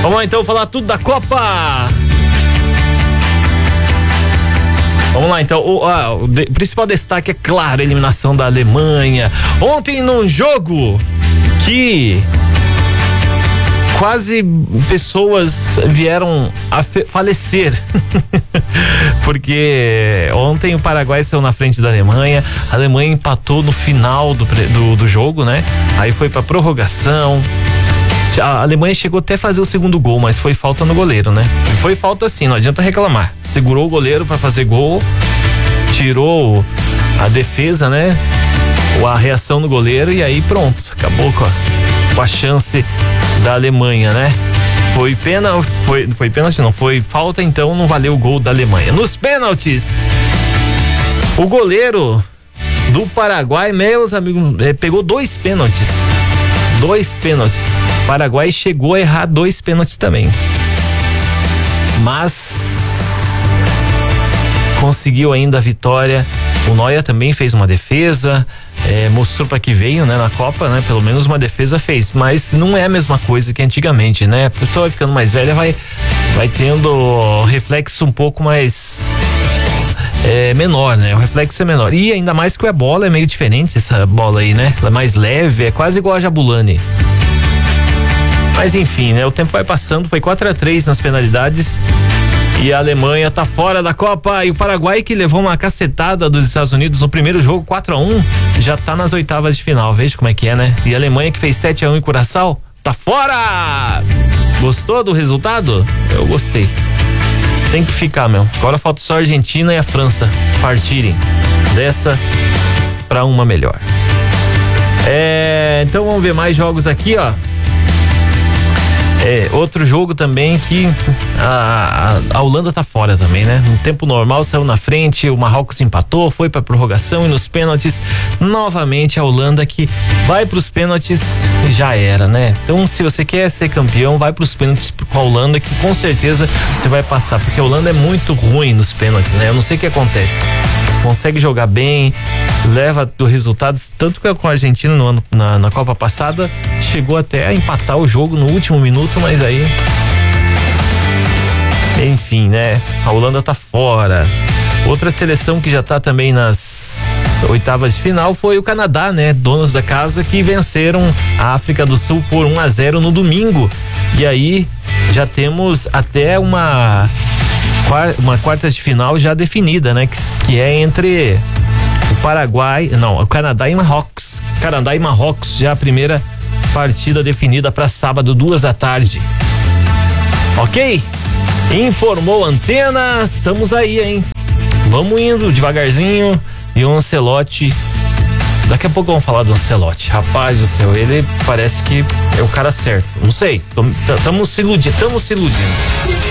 Vamos lá então falar tudo da Copa. Vamos lá então, o principal destaque é claro, a eliminação da Alemanha. Ontem num jogo que quase pessoas vieram a falecer, porque ontem o Paraguai saiu na frente da Alemanha, a Alemanha empatou no final do jogo, né? Aí foi pra prorrogação. A Alemanha chegou até a fazer o segundo gol, mas foi falta no goleiro, né? Foi falta assim, não adianta reclamar. Segurou o goleiro pra fazer gol, tirou a defesa, né? A reação no goleiro e aí pronto, acabou com a chance da Alemanha, né? Foi pênalti não, foi falta, então não valeu o gol da Alemanha. Nos pênaltis, o goleiro do Paraguai, meus amigos, pegou 2 pênaltis. 2 pênaltis. O Paraguai chegou a errar 2 pênaltis também. Mas conseguiu ainda a vitória. O Neuer também fez uma defesa, mostrou para que veio, né, na Copa, né? Pelo menos uma defesa fez, mas não é a mesma coisa que antigamente, né? A pessoa vai ficando mais velha, vai tendo reflexo um pouco mais menor, né? O reflexo é menor. E ainda mais que a bola é meio diferente, essa bola aí, né? Ela é mais leve, é quase igual a Jabulani. Mas enfim, né? O tempo vai passando, foi 4-3 nas penalidades. E a Alemanha tá fora da Copa. E o Paraguai, que levou uma cacetada dos Estados Unidos no primeiro jogo, 4-1, já tá nas oitavas de final. Veja como é que é, né? E a Alemanha, que fez 7-1 em Curaçao, tá fora! Gostou do resultado? Eu gostei. Tem que ficar, meu. Agora falta só a Argentina e a França partirem dessa pra uma melhor. Então vamos ver mais jogos aqui, ó. Outro jogo também que a Holanda tá fora também, né? No tempo normal saiu na frente, o Marrocos empatou, foi pra prorrogação e nos pênaltis, novamente a Holanda que vai pros pênaltis e já era, né? Então se você quer ser campeão, vai pros pênaltis com a Holanda, que com certeza você vai passar, porque a Holanda é muito ruim nos pênaltis, né? Eu não sei o que acontece. Consegue jogar bem, leva os resultados, tanto que com a Argentina na Copa passada chegou até a empatar o jogo no último minuto, mas aí enfim, né? A Holanda tá fora. Outra seleção que já tá também nas oitavas de final foi o Canadá, né? Donos da casa, que venceram a África do Sul por 1-0 no domingo. E aí já temos até uma quarta de final já definida, né? Que é entre o Canadá e Marrocos. Canadá e Marrocos, já a primeira partida definida para sábado, 14h. Ok? Informou a Antena, estamos aí, hein? Vamos indo devagarzinho. E o Ancelotti, daqui a pouco vamos falar do Ancelotti. Rapaz do céu, ele parece que é o cara certo. Não sei, estamos se iludindo.